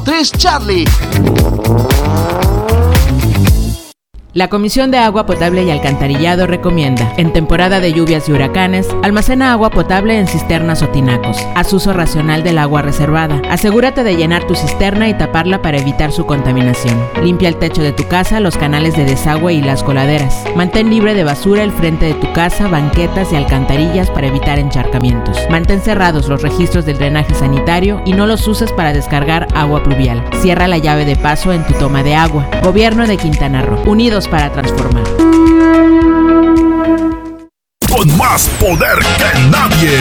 3 Charlie. La Comisión de Agua Potable y Alcantarillado recomienda, en temporada de lluvias y huracanes, almacena agua potable en cisternas o tinacos. Haz uso racional del agua reservada. Asegúrate de llenar tu cisterna y taparla para evitar su contaminación. Limpia el techo de tu casa, los canales de desagüe y las coladeras. Mantén libre de basura el frente de tu casa, banquetas y alcantarillas para evitar encharcamientos. Mantén cerrados los registros del drenaje sanitario y no los uses para descargar agua pluvial. Cierra la llave de paso en tu toma de agua. Gobierno de Quintana Roo. Unidos para transformar. Con más poder que nadie.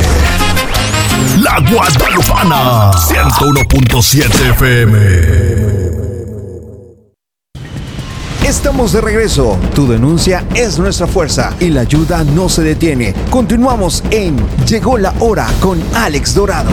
La Guadalupana 101.7 FM. Estamos de regreso. Tu denuncia es nuestra fuerza y la ayuda no se detiene. Continuamos en Llegó la Hora con Alex Dorado.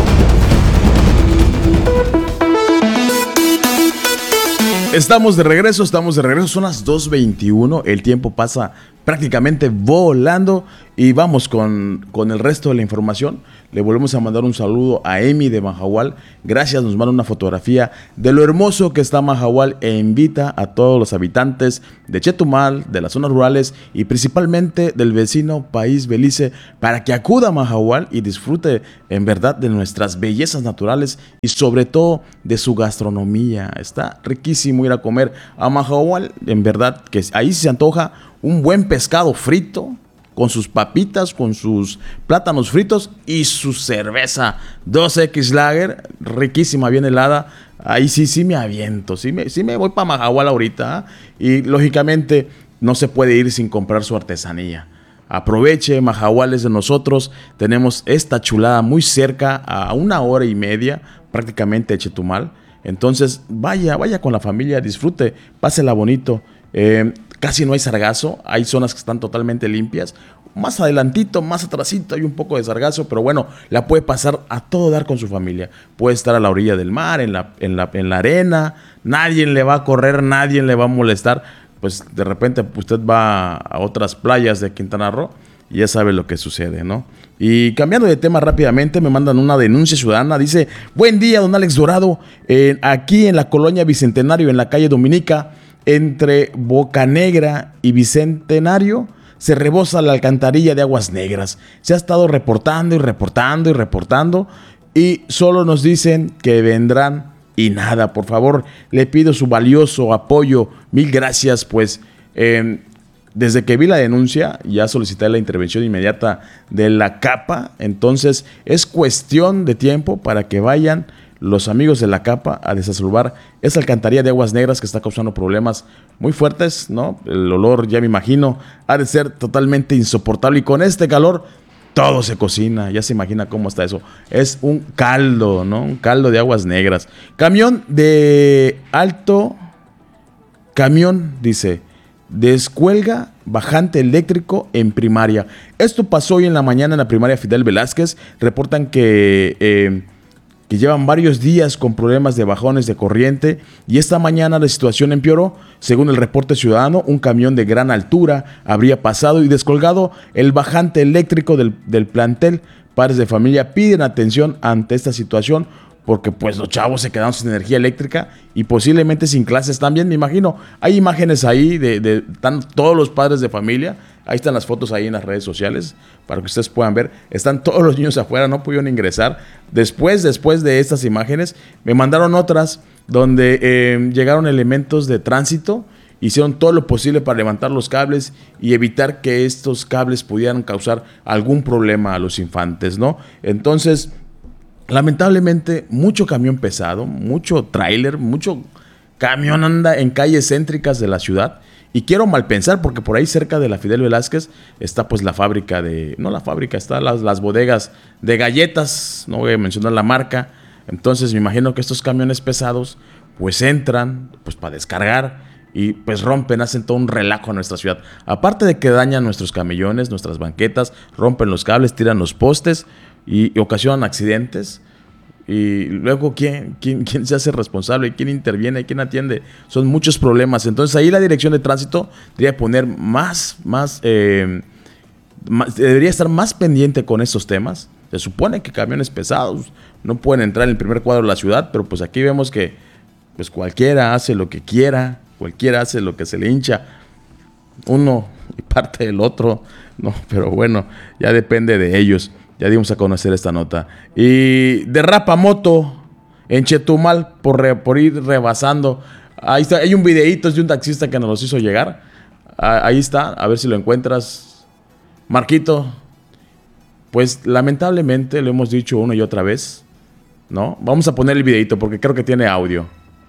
Estamos de regreso, son las 2:21, el tiempo pasa prácticamente volando y vamos con el resto de la información. Le volvemos a mandar un saludo a Emi de Mahahual, gracias, nos manda una fotografía de lo hermoso que está Mahahual e invita a todos los habitantes de Chetumal, de las zonas rurales y principalmente del vecino país Belice para que acuda a Mahahual y disfrute en verdad de nuestras bellezas naturales y sobre todo de su gastronomía. Está riquísimo ir a comer a Mahahual, en verdad que ahí se antoja un buen pescado frito con sus papitas, con sus plátanos fritos y su cerveza 2X Lager, riquísima, bien helada. Ahí sí me aviento, sí me voy para Mahahual ahorita, y lógicamente no se puede ir sin comprar su artesanía. Aproveche, Mahahual es de nosotros, tenemos esta chulada muy cerca, a 1.5 horas prácticamente de Chetumal. Entonces vaya con la familia, disfrute, pásela bonito. Casi no hay sargazo, hay zonas que están totalmente limpias. Más adelantito, más atrasito hay un poco de sargazo, pero bueno, la puede pasar a todo dar con su familia. Puede estar a la orilla del mar, en la arena, nadie le va a correr, nadie le va a molestar. Pues de repente usted va a otras playas de Quintana Roo y ya sabe lo que sucede, ¿no? Y cambiando de tema rápidamente, me mandan una denuncia ciudadana. Dice: buen día, don Alex Dorado, aquí en la colonia Bicentenario, en la calle Dominica, entre Bocanegra y Bicentenario, se rebosa la alcantarilla de aguas negras. Se ha estado reportando y solo nos dicen que vendrán y nada. Por favor, le pido su valioso apoyo. Mil gracias, pues. Desde que vi la denuncia, ya solicité la intervención inmediata de la CAPA. Entonces, es cuestión de tiempo para que vayan los amigos de la CAPA a desasolvar esa alcantarilla de aguas negras que está causando problemas muy fuertes, ¿no? El olor, ya me imagino, ha de ser totalmente insoportable, y con este calor todo se cocina, ya se imagina cómo está eso. Es un caldo, ¿no? Un caldo de aguas negras. Camión, dice, descuelga bajante eléctrico en primaria. Esto pasó hoy en la mañana en la primaria Fidel Velázquez. Reportan que llevan varios días con problemas de bajones de corriente, y esta mañana la situación empeoró. Según el reporte ciudadano, un camión de gran altura habría pasado y descolgado el bajante eléctrico del plantel. Padres de familia piden atención ante esta situación porque pues los chavos se quedaron sin energía eléctrica y posiblemente sin clases también, me imagino. Hay imágenes ahí están todos los padres de familia. Ahí están las fotos ahí en las redes sociales para que ustedes puedan ver. Están todos los niños afuera, no pudieron ingresar. Después de estas imágenes, me mandaron otras donde llegaron elementos de tránsito, hicieron todo lo posible para levantar los cables y evitar que estos cables pudieran causar algún problema a los infantes, ¿no? Entonces, lamentablemente, mucho camión pesado, mucho tráiler, mucho camión anda en calles céntricas de la ciudad. Y quiero mal pensar porque por ahí cerca de la Fidel Velázquez está pues la fábrica están las bodegas de galletas, no voy a mencionar la marca. Entonces me imagino que estos camiones pesados pues entran pues para descargar y pues rompen, hacen todo un relajo en nuestra ciudad. Aparte de que dañan nuestros camellones, nuestras banquetas, rompen los cables, tiran los postes y ocasionan accidentes. Y luego, ¿quién se hace responsable? ¿Quién interviene? ¿Quién atiende? Son muchos problemas. Entonces, ahí la Dirección de Tránsito debería poner debería estar más pendiente con estos temas. Se supone que camiones pesados no pueden entrar en el primer cuadro de la ciudad, pero pues aquí vemos que pues cualquiera hace lo que quiera, cualquiera hace lo que se le hincha, uno y parte del otro, no, pero bueno, ya depende de ellos. Ya dimos a conocer esta nota. Y derrapa moto en Chetumal por ir rebasando. Ahí está, hay un videíto de un taxista que nos los hizo llegar. Ahí está, a ver si lo encuentras. Marquito, pues lamentablemente lo hemos dicho una y otra vez, ¿no? Vamos a poner el videíto porque creo que tiene audio.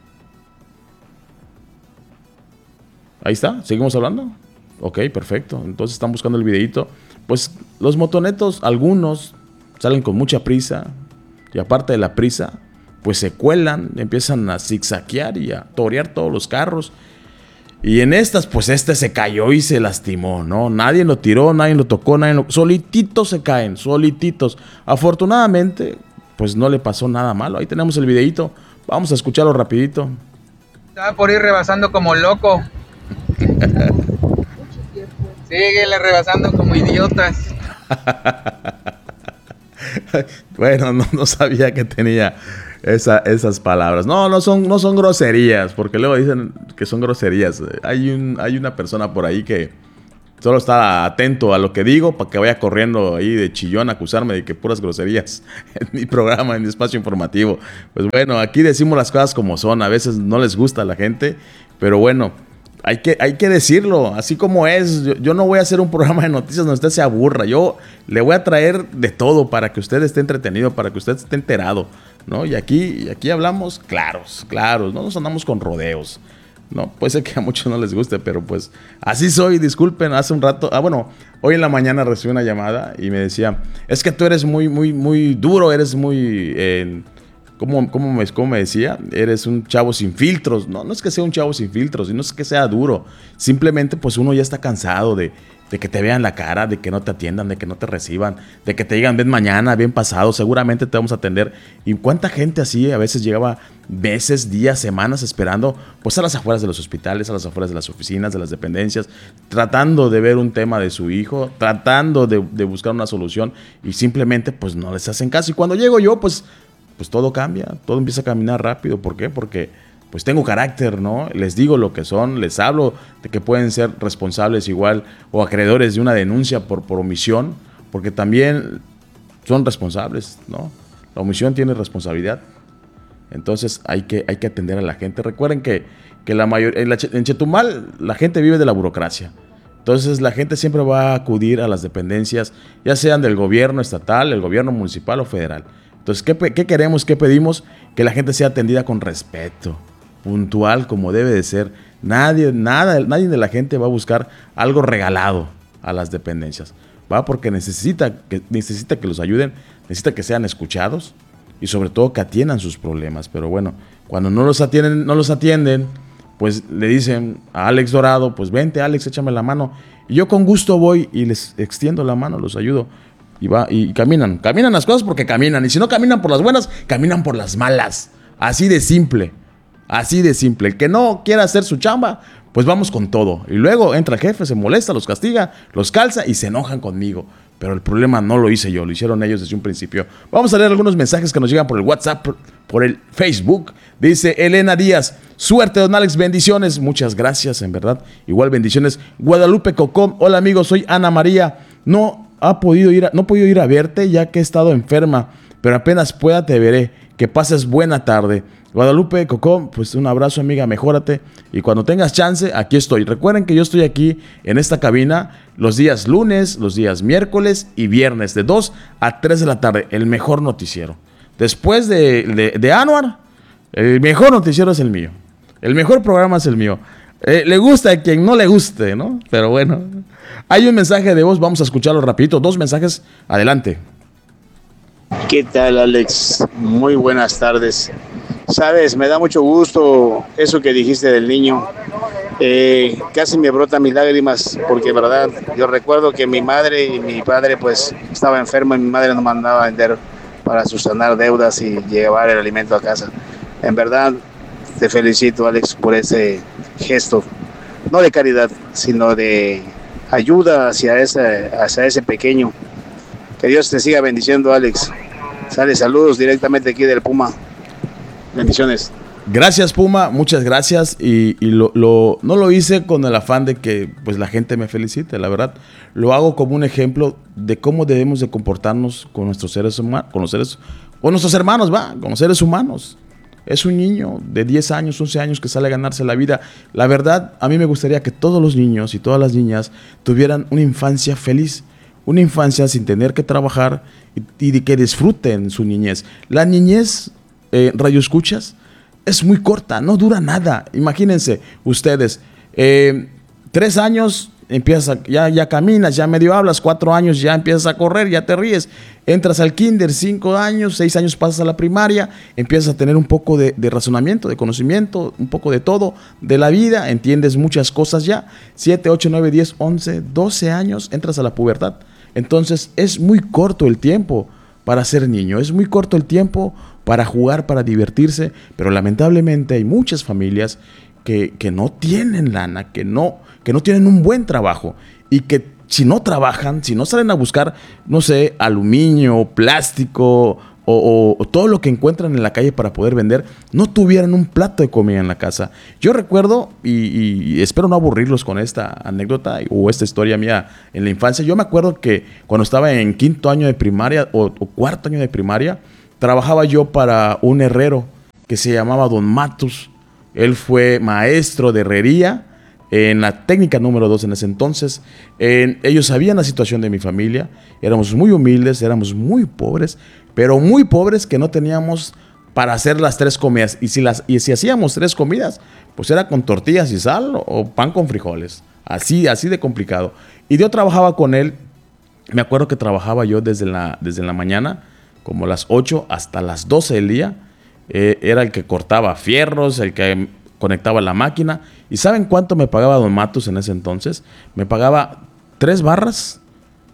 Ahí está, ¿seguimos hablando? Ok, perfecto. Entonces están buscando el videíto. Pues los motonetos, algunos salen con mucha prisa. Y aparte de la prisa, pues se cuelan, empiezan a zigzaguear y a torear todos los carros. Y en estas, pues se cayó y se lastimó, ¿no? Nadie lo tiró, nadie lo tocó, solititos se caen, solititos. Afortunadamente, pues no le pasó nada malo. Ahí tenemos el videíto. Vamos a escucharlo rapidito. Estaba por ir rebasando como loco. Síguele rebasando como idiotas. Bueno, no sabía que tenía esas palabras. No son groserías, porque luego dicen que son groserías. Hay una persona por ahí que solo está atento a lo que digo para que vaya corriendo ahí de chillón a acusarme de que puras groserías en mi programa, en mi espacio informativo. Pues bueno, aquí decimos las cosas como son. A veces no les gusta a la gente, pero bueno, hay que decirlo, así como es. Yo no voy a hacer un programa de noticias donde usted se aburra. Yo le voy a traer de todo para que usted esté entretenido, para que usted esté enterado, ¿no? Y aquí hablamos claros, no nos andamos con rodeos, ¿no? Puede ser que a muchos no les guste, pero pues así soy, disculpen. Hace un rato, hoy en la mañana recibí una llamada y me decía, es que tú eres muy duro, eres muy... ¿Cómo me decía? Eres un chavo sin filtros. No es que sea un chavo sin filtros, y no es que sea duro. Simplemente pues uno ya está cansado de que te vean la cara, de que no te atiendan, de que no te reciban, de que te digan ven mañana, ven pasado, seguramente te vamos a atender. Y cuánta gente así a veces llegaba meses, días, semanas esperando pues a las afueras de los hospitales, a las afueras de las oficinas, de las dependencias, tratando de ver un tema de su hijo, tratando de buscar una solución, y simplemente pues no les hacen caso. Y cuando llego yo pues todo cambia, todo empieza a caminar rápido. ¿Por qué? Porque pues tengo carácter, ¿no? Les digo lo que son, les hablo de que pueden ser responsables igual o acreedores de una denuncia por omisión, porque también son responsables, ¿no? La omisión tiene responsabilidad. Entonces hay que atender a la gente. Recuerden que la mayoría en Chetumal la gente vive de la burocracia. Entonces la gente siempre va a acudir a las dependencias, ya sean del gobierno estatal, el gobierno municipal o federal. Entonces, ¿qué queremos? ¿Qué pedimos? Que la gente sea atendida con respeto, puntual, como debe de ser. Nadie de la gente va a buscar algo regalado a las dependencias. Va porque necesita que los ayuden, necesita que sean escuchados y sobre todo que atiendan sus problemas. Pero bueno, cuando no los atienden, pues le dicen a Alex Dorado, pues vente Alex, échame la mano. Y yo con gusto voy y les extiendo la mano, los ayudo. Y caminan las cosas porque caminan. Y si no caminan por las buenas, caminan por las malas. Así de simple. El que no quiera hacer su chamba, pues vamos con todo. Y luego entra el jefe, se molesta, los castiga, los calza y se enojan conmigo. Pero el problema no lo hice yo, lo hicieron ellos desde un principio. Vamos a leer algunos mensajes que nos llegan por el WhatsApp, por el Facebook. Dice Elena Díaz, suerte don Alex, bendiciones. Muchas gracias, en verdad. Igual bendiciones. Guadalupe Cocom, hola amigos, soy Ana María. No he podido ir a verte ya que he estado enferma, pero apenas pueda te veré. Que pases buena tarde. Guadalupe Cocó, pues un abrazo amiga, mejórate. Y cuando tengas chance, aquí estoy. Recuerden que yo estoy aquí en esta cabina los días lunes, los días miércoles y viernes de 2 a 3 de la tarde. El mejor noticiero. Después de Anuar, el mejor noticiero es el mío. El mejor programa es el mío. Le gusta a quien no le guste, ¿no? Pero bueno, hay un mensaje de voz, vamos a escucharlo rapidito. 2 mensajes, adelante. ¿Qué tal, Alex? Muy buenas tardes. Sabes, me da mucho gusto eso que dijiste del niño. Casi me brotan mis lágrimas porque, verdad, yo recuerdo que mi madre y mi padre pues estaba enfermo y mi madre nos mandaba a vender para subsanar deudas y llevar el alimento a casa. En verdad, te felicito, Alex, por ese gesto, no de caridad, sino de ayuda hacia ese pequeño. Que Dios te siga bendiciendo, Alex. Sale, saludos directamente aquí del Puma. Bendiciones. Gracias, Puma, muchas gracias. Y no lo hice con el afán de que pues la gente me felicite, la verdad. Lo hago como un ejemplo de cómo debemos de comportarnos con nuestros seres humanos, con nuestros hermanos, con los seres humanos. Es un niño de 10 años, 11 años que sale a ganarse la vida. La verdad, a mí me gustaría que todos los niños y todas las niñas tuvieran una infancia feliz. Una infancia sin tener que trabajar y que disfruten su niñez. La niñez, Radio Escuchas, es muy corta, no dura nada. Imagínense ustedes, 3 años empiezas ya caminas, ya medio hablas, 4 años ya empiezas a correr, ya te ríes, entras al kinder, 5 años, 6 años pasas a la primaria, empiezas a tener un poco de razonamiento, de conocimiento, un poco de todo, de la vida, entiendes muchas cosas ya, 7, 8, 9, 10, 11, 12 años, entras a la pubertad. Entonces es muy corto el tiempo para ser niño, es muy corto el tiempo para jugar, para divertirse, pero lamentablemente hay muchas familias que no tienen lana, que no tienen un buen trabajo y que si no trabajan, si no salen a buscar, no sé, aluminio, plástico o todo lo que encuentran en la calle para poder vender, no tuvieran un plato de comida en la casa. Yo recuerdo, y espero no aburrirlos con esta anécdota o esta historia mía en la infancia, yo me acuerdo que cuando estaba en 5º año de primaria o 4º año de primaria, trabajaba yo para un herrero que se llamaba Don Matus. Él fue maestro de herrería en la técnica número 2 en ese entonces. Ellos sabían la situación de mi familia. Éramos muy humildes, éramos muy pobres, pero muy pobres que no teníamos para hacer las 3 comidas. Y si hacíamos 3 comidas, pues era con tortillas y sal o pan con frijoles. Así de complicado. Y yo trabajaba con él. Me acuerdo que trabajaba yo desde la mañana, como las 8 hasta las 12 del día. Era el que cortaba fierros, el que conectaba la máquina. ¿Y saben cuánto me pagaba Don Matus en ese entonces? Me pagaba 3 barras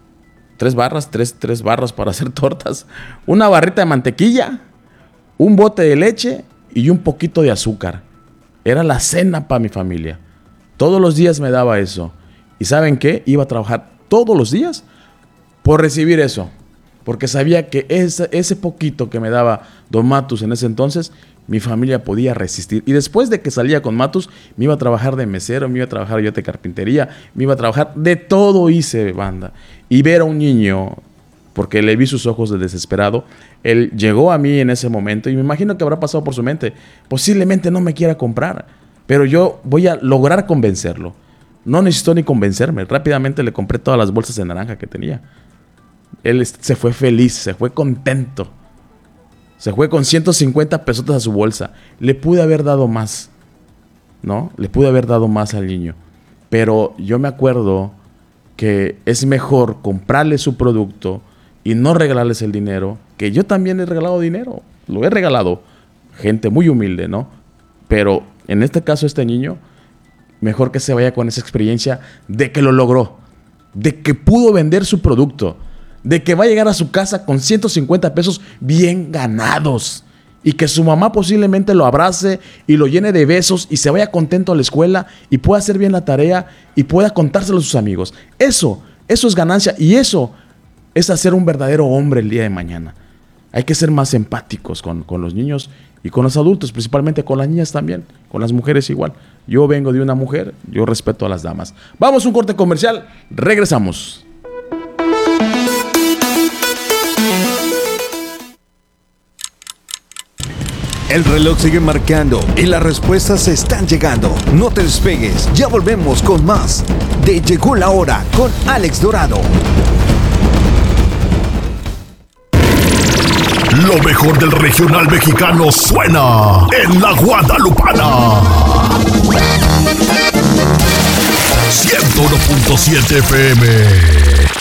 para hacer tortas, una barrita de mantequilla, un bote de leche y un poquito de azúcar. Era la cena para mi familia. Todos los días me daba eso. ¿Y saben qué? Iba a trabajar todos los días por recibir eso. Porque sabía que ese poquito que me daba Don Matus en ese entonces, mi familia podía resistir. Y después de que salía con Matus, me iba a trabajar de mesero, me iba a trabajar yo de carpintería, me iba a trabajar de todo, hice, banda. Y ver a un niño, porque le vi sus ojos de desesperado, él llegó a mí en ese momento y me imagino que habrá pasado por su mente. Posiblemente no me quiera comprar, pero yo voy a lograr convencerlo. No necesitó ni convencerme, rápidamente le compré todas las bolsas de naranja que tenía. Él se fue feliz, se fue contento. Se fue con 150 pesos a su bolsa. Le pude haber dado más, ¿no? Le pude haber dado más al niño. Pero yo me acuerdo que es mejor comprarle su producto y no regalarles el dinero, que yo también he regalado dinero. Lo he regalado. Gente muy humilde, ¿no? Pero en este caso este niño, mejor que se vaya con esa experiencia de que lo logró, de que pudo vender su producto, de que va a llegar a su casa con 150 pesos bien ganados y que su mamá posiblemente lo abrace y lo llene de besos y se vaya contento a la escuela y pueda hacer bien la tarea y pueda contárselo a sus amigos. Eso es ganancia y eso es hacer un verdadero hombre el día de mañana. Hay que ser más empáticos con los niños y con los adultos, principalmente con las niñas también, con las mujeres igual. Yo vengo de una mujer, yo respeto a las damas. Vamos a un corte comercial, regresamos. El reloj sigue marcando y las respuestas están llegando. No te despegues, ya volvemos con más de Llegó la Hora con Alex Dorado. Lo mejor del regional mexicano suena en La Guadalupana. 101.7 FM.